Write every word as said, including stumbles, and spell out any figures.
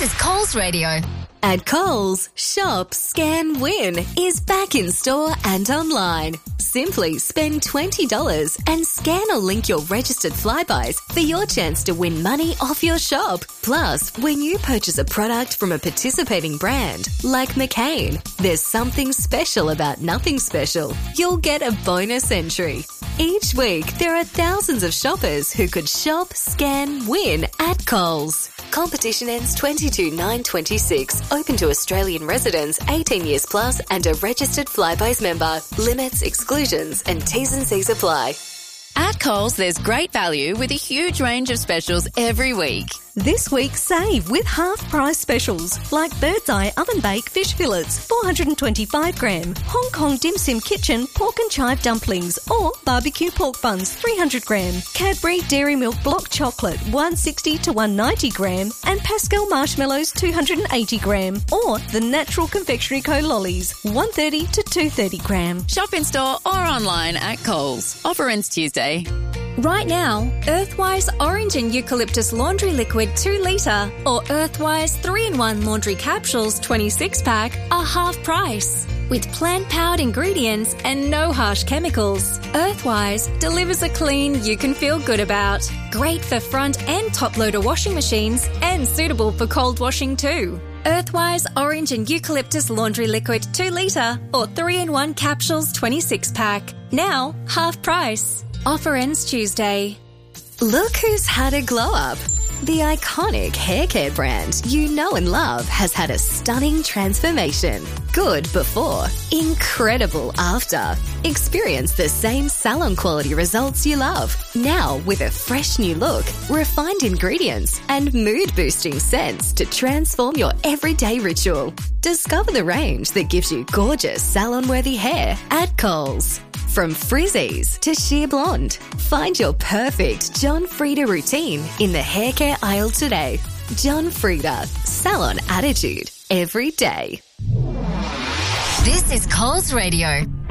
is Coles Radio. At Coles, Shop, Scan, Win is back in store and online. Simply spend twenty dollars and scan or link your registered Flybuys for your chance to win money off your shop. Plus, when you purchase a product from a participating brand like McCain, there's something special about nothing special. You'll get a bonus entry. Each week, there are thousands of shoppers who could shop, scan, win at Coles. Competition ends twenty-two nine twenty-six. Open to Australian residents eighteen years plus and a registered Flybuys member. Limits, exclusions and T's and C's apply. At Coles, there's great value with a huge range of specials every week. This week, save with half-price specials like Bird's Eye oven-baked fish fillets, four hundred twenty-five gram, Hong Kong Dim Sum Kitchen pork and chive dumplings or barbecue pork buns, three hundred gram, Cadbury Dairy Milk Block Chocolate, one sixty to one ninety gram, and Pascal Marshmallows, two hundred eighty gram, or the Natural Confectionery Co. Lollies, one thirty to two thirty gram. Shop in store or online at Coles. Offer ends Tuesday. Right now, Earthwise Orange and Eucalyptus Laundry Liquid two litre or Earthwise three in one Laundry Capsules twenty-six pack are half price. With plant-powered ingredients and no harsh chemicals, Earthwise delivers a clean you can feel good about. Great for front and top-loader washing machines and suitable for cold washing too. Earthwise Orange and Eucalyptus Laundry Liquid two litre or three in one Capsules twenty-six pack. Now, half price. Offer ends Tuesday. Look who's had a glow up. The iconic hair care brand you know and love has had a stunning transformation. Good before, incredible after. Experience the same salon quality results you love. Now with a fresh new look, refined ingredients, and mood boosting scents to transform your everyday ritual. Discover the range that gives you gorgeous salon-worthy hair at Coles. From frizzies to sheer blonde, find your perfect John Frieda routine in the hair care aisle today. John Frieda, salon attitude every day. This is Coles Radio.